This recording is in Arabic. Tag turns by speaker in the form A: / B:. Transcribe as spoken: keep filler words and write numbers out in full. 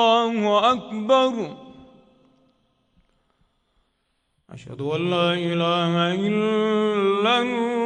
A: الله أكبر. أشهد أن لا إله إلا الله.